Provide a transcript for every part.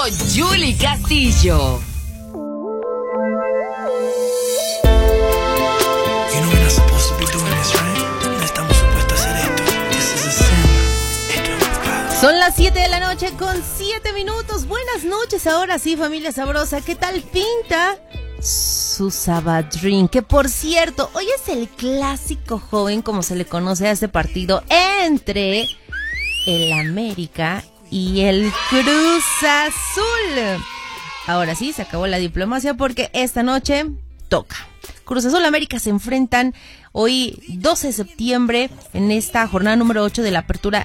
Yuli Castillo. Son las 7 de la noche con 7 minutos. Buenas noches, ahora sí, familia sabrosa. ¿Qué tal pinta su Sabadrín? Que por cierto, hoy es el clásico joven, como se le conoce a este partido, entre el América y el Cruz Azul. Ahora sí, se acabó la diplomacia porque esta noche toca. Cruz Azul América se enfrentan hoy 12 de septiembre en esta jornada número 8 de la Apertura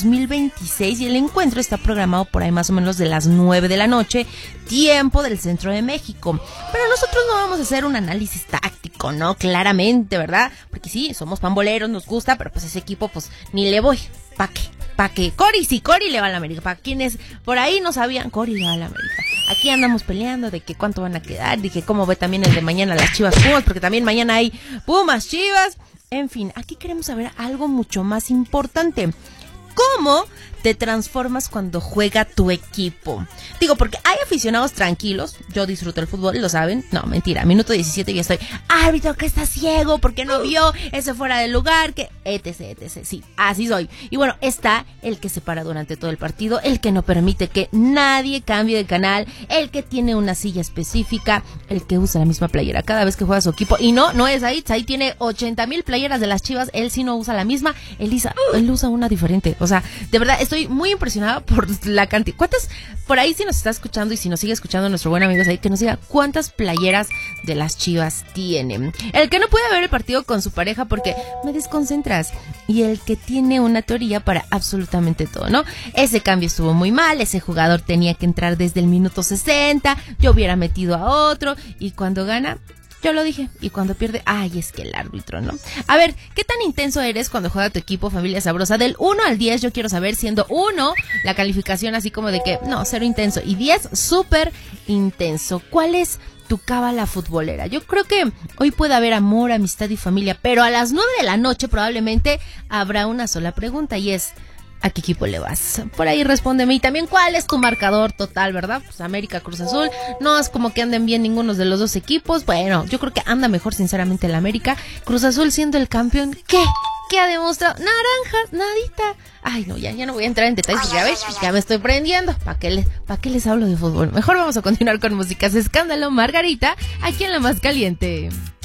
2026 y el encuentro está programado por ahí más o menos de las 9 de la noche, tiempo del centro de México. Pero nosotros no vamos a hacer un análisis táctico, ¿no? Claramente, ¿verdad? Porque sí, somos pamboleros, nos gusta, pero pues ese equipo pues ni le voy. ¿Pa' qué? ¿Pa' qué? Cori le va a la América. Para quienes por ahí no sabían, Cori le va a la América. Aquí andamos peleando de que cuánto van a quedar, dije cómo ve también el de mañana las Chivas Pumas, porque también mañana hay Pumas Chivas. En fin, aquí queremos saber algo mucho más importante. ¿Cómo te transformas cuando juega tu equipo? Digo, porque hay aficionados tranquilos. Yo disfruto el fútbol, lo saben. No, mentira, minuto 17 ya estoy. Árbitro, que está ciego, ¿por qué no vio ese fuera del lugar? Que etc. Sí, así soy. Y bueno, está el que se para durante todo el partido, el que no permite que nadie cambie de canal, el que tiene una silla específica, el que usa la misma playera cada vez que juega su equipo. Y no es ahí tiene 80,000 playeras de las Chivas, él sí no usa la misma, él usa una diferente. O sea, de verdad, estoy muy impresionada por la cantidad. ¿Cuántas? Por ahí si nos está escuchando y si nos sigue escuchando nuestro buen amigo ahí, que nos diga cuántas playeras de las Chivas tiene. El que no puede ver el partido con su pareja porque me desconcentras. Y el que tiene una teoría para absolutamente todo, ¿no? Ese cambio estuvo muy mal, ese jugador tenía que entrar desde el minuto 60, yo hubiera metido a otro, y cuando gana, yo lo dije, y cuando pierde, ay, es que el árbitro, ¿no? A ver, ¿qué tan intenso eres cuando juega tu equipo, familia sabrosa? Del 1 al 10 yo quiero saber, siendo 1 la calificación así como de que, no, 0 intenso, y 10 súper intenso. ¿Cuál es tu cábala futbolera? Yo creo que hoy puede haber amor, amistad y familia, pero a las 9 de la noche probablemente habrá una sola pregunta y es, ¿a qué equipo le vas? Por ahí respóndeme. Y también, ¿cuál es tu marcador total, verdad? Pues América, Cruz Azul. No es como que anden bien ninguno de los dos equipos. Bueno, yo creo que anda mejor, sinceramente, el América. Cruz Azul siendo el campeón. ¿Qué ha demostrado? Naranjas, nadita. Ay, no, ya no voy a entrar en detalles porque ya me estoy prendiendo. ¿Para qué les hablo de fútbol? Mejor vamos a continuar con músicas. Escándalo, Margarita, aquí en La Más Caliente.